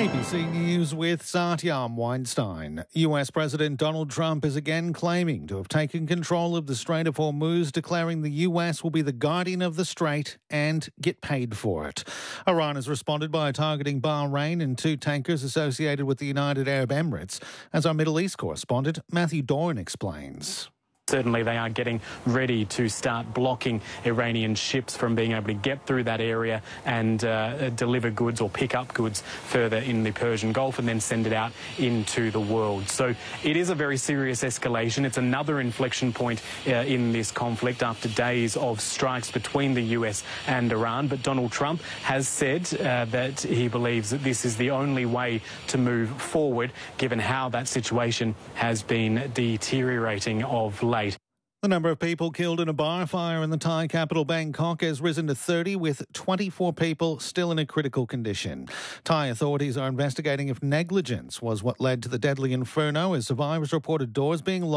ABC News with Satyam Weinstein. US President Donald Trump is again claiming to have taken control of the Strait of Hormuz, declaring the US will be the guardian of the strait and get paid for it. Iran has responded by targeting Bahrain and two tankers associated with the United Arab Emirates, as our Middle East correspondent Matthew Doran explains. Certainly they are getting ready to start blocking Iranian ships from being able to get through that area and deliver goods or pick up goods further in the Persian Gulf and then send it out into the world. So it is a very serious escalation. It's another inflection point in this conflict after days of strikes between the US and Iran. But Donald Trump has said that he believes that this is the only way to move forward, given how that situation has been deteriorating of late. The number of people killed in a bar fire in the Thai capital Bangkok has risen to 30, with 24 people still in a critical condition. Thai authorities are investigating if negligence was what led to the deadly inferno, as survivors reported doors being locked